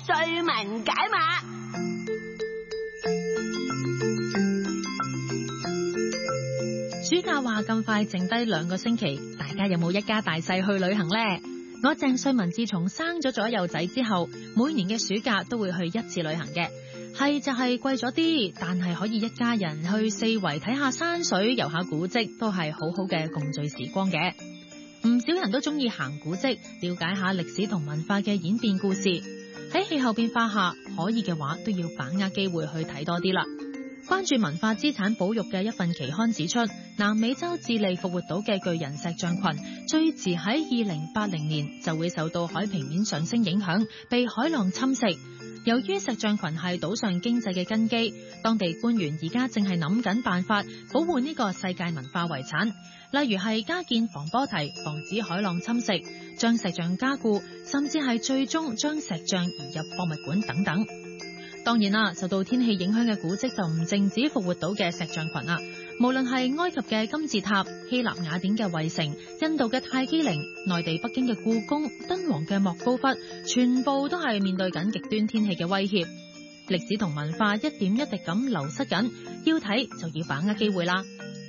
歲文解碼。 暑假話咁快剩低2個星期，大家有冇一家大細去旅行呢？我鄭瑞文自從生咗幼仔之後，每年嘅暑假都會去1次旅行嘅，係就係貴咗啲，但係可以一家人去四圍睇下山水、遊下古蹟，都係好好嘅共聚時光嘅。唔少人都中意行古蹟，了解下歷史同文化嘅演變故事。喺氣候變化下，可以嘅話都要把握機會去睇多啲啦。關注文化資產保育嘅一份期刊指出，南美洲智利復活島嘅巨人石像群最遲喺2080年就會受到海平面上升影響，被海浪侵蝕。由於石像群係島上經濟嘅根基，當地官員而家正係諗緊辦法保護呢個世界文化遺產，例如係加建防波堤，防止海浪侵蝕，將石像加固，甚至係最終將石像移入博物館等等。當然啦，受到天氣影響嘅古蹟就唔淨止復活島嘅石像群啦，無論係埃及嘅金字塔、希臘雅典嘅衛城、印度嘅泰姬陵、內地北京嘅故宮、敦煌嘅莫高窟，全部都係面對緊極端天氣嘅威脅。歷史同文化一點一滴咁流失緊，要睇就要把握機會啦。